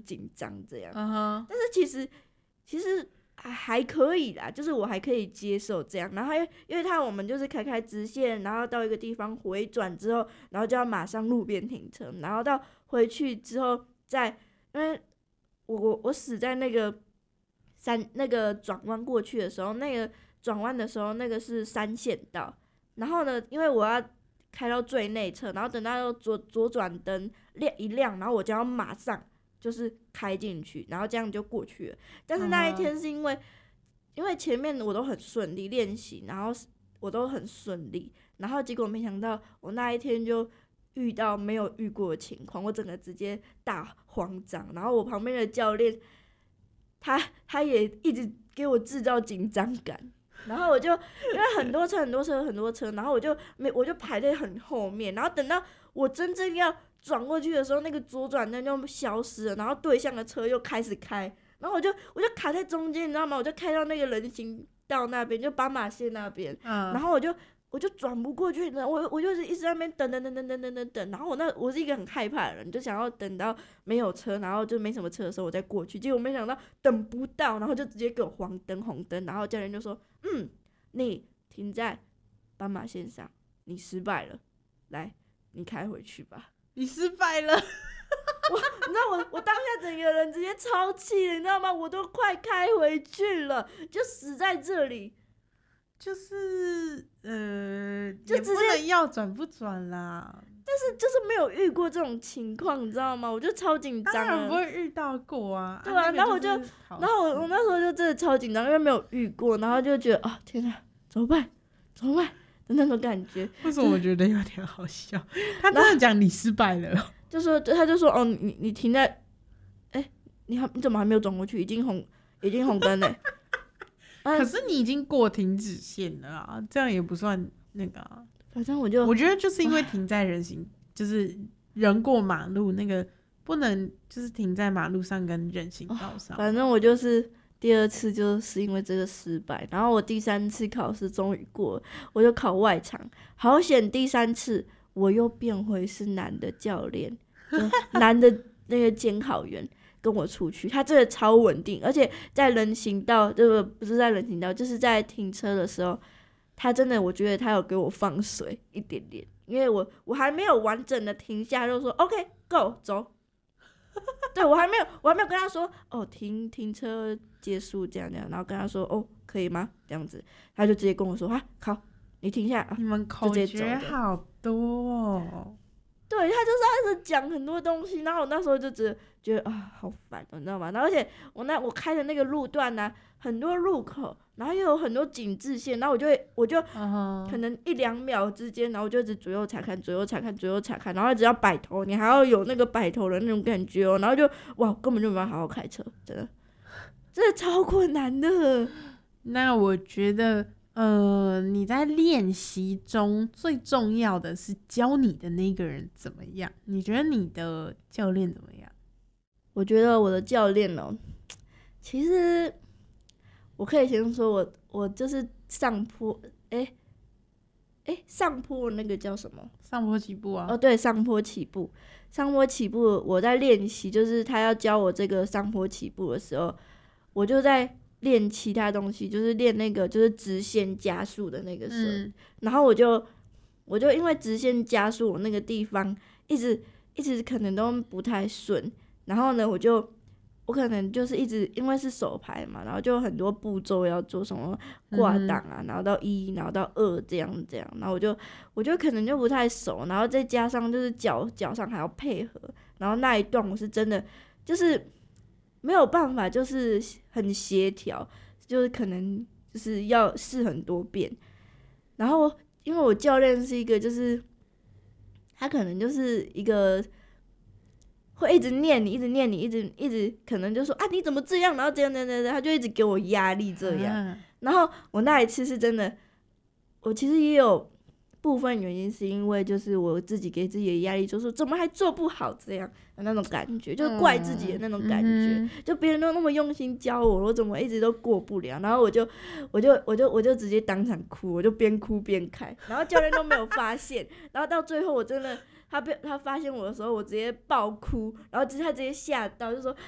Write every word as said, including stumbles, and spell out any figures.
紧张这样。 Uh-huh. 但是其实其实还可以啦，就是我还可以接受这样。然后因为他我们就是开开直线，然后到一个地方回转之后，然后就要马上路边停车，然后到回去之后再，因为我我我死在那个山那个转弯过去的时候，那个转弯的时候那个是三线道，然后呢，因为我要开到最内侧，然后等到左左转灯亮一亮，然后我就要马上就是开进去，然后这样就过去了。但是那一天是因为、uh-huh. 因为前面我都很顺利练习，然后我都很顺利，然后结果没想到我那一天就遇到没有遇过的情况，我整个直接大慌张。然后我旁边的教练他他也一直给我制造紧张感，然后我就因为很多车很多车很多车，然后我就没我就排在很后面，然后等到我真正要转过去的时候，那个左转灯就消失了，然后对向的车又开始开，然后我就我就卡在中间，你知道吗？我就开到那个人行道那边，就斑马线那边、嗯，然后我就我就转不过去，然后我我就是一直在那边等等等等等等等等，然后我那我是一个很害怕的人，就想要等到没有车，然后就没什么车的时候我再过去，结果没想到等不到，然后就直接给我黄灯红灯，然后教练就说，嗯，你停在斑马线上，你失败了，来，你开回去吧。 你失败了。 我你知道我我当下整个人直接超气的，你知道吗？我都快开回去了，就死在这里。 就是呃， 就直接也不能要转不转啦。 但是就是没有遇过这种情况，你知道吗？我就超紧张。 当然不会遇到过啊。 对啊， 啊然后我就，然后我我那时候就真的超紧张，因为没有遇过，然后就觉得啊，天哪，怎么办？怎么办？的那种感觉。 为什么我觉得有点好笑？他真的讲你失败了， 就说他就说哦，你你停在，哎、欸，你还你怎么还没有转过去？已经红已经红灯嘞。 可是你已经过停止线了啊，这样也不算那个啊。 反正我就我觉得就是因为停在人行，就是人过马路那个不能就是停在马路上跟人行道上。 反正我就是第二次就是因为这个失败，然后我第三次考试终于过了，我就考外场，好险第三次我又变回是男的教练，男的那个监考员。跟我出去，他真的超稳定，而且在人行道，这个不是在人行道，就是在停车的时候，他真的，我觉得他有给我放水一点点，因为我我还没有完整的停下，就说 OK go 走，对我还没有，我还没有跟他说哦停停车结束这样这样，然后跟他说哦可以吗这样子，他就直接跟我说啊好，你停下， 你们口诀好多哦。 对，他就是一直讲很多东西，然后我那时候就觉得觉得啊好烦，你知道吗？然后而且我那我开的那个路段呢、啊，很多路口，然后又有很多警示线，然后我就会我就可能一两秒之间，然后我就一直左右查看，左右查看，左右查看，然后只要摆头，你还要有那个摆头的那种感觉哦，然后就哇根本就没办法好好开车，真的，真的超困难的。 那我觉得。呃，你在练习中最重要的是教你的那个人怎么样？你觉得你的教练怎么样？ 我觉得我的教练哦，其实我可以先说我我就是上坡，哎、欸、哎、欸、上坡那个叫什么？ 上坡起步啊。 哦，对，上坡起步，上坡起步，我在练习，就是他要教我这个上坡起步的时候，我就在。练其他东西，就是练那个就是直线加速的那个时候、嗯、然后我就我就因为直线加速我那个地方一直一直可能都不太顺，然后呢我就我可能就是一直因为是手排嘛，然后就有很多步骤要做，什么挂档啊、嗯、然后到一然后到二这样这样，然后我就我就可能就不太熟，然后再加上就是脚脚上还要配合，然后那一段我是真的就是没有办法，就是很协调，就是可能就是要试很多遍。然后因为我教练是一个，就是他可能就是一个会一直念你，一直念你，一直一直可能就说啊你怎么这样，然后这样这样这样，他就一直给我压力这样、嗯。然后我那一次是真的，我其实也有部分原因是因为就是我自己给自己的压力，就是怎么还做不好这样的那种感觉，就是怪自己的那种感觉，嗯、就别人都那么用心教我，我怎么一直都过不了，然后我就我就我就我就直接当场哭，我就边哭边开，然后教练都没有发现，然后到最后我真的他被他发现我的时候，我直接爆哭，然后他直接吓到，就说